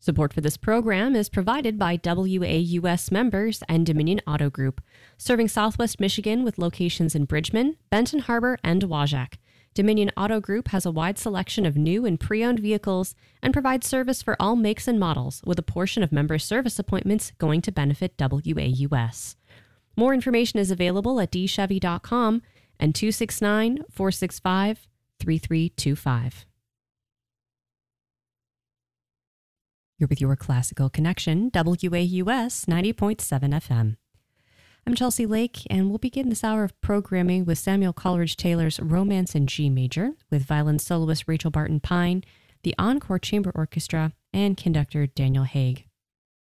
Support for this program is provided by WAUS members and Dominion Auto Group, serving Southwest Michigan with locations in Bridgman, Benton Harbor, and Wajack. Dominion Auto Group has a wide selection of new and pre-owned vehicles and provides service for all makes and models, with a portion of member service appointments going to benefit WAUS. More information is available at dchevy.com and 269-465-3325. You're with your classical connection, WAUS 90.7 FM. I'm Chelsea Lake, and we'll begin this hour of programming with Samuel Coleridge Taylor's Romance in G Major, with violin soloist Rachel Barton Pine, the Encore Chamber Orchestra, and conductor Daniel Haig.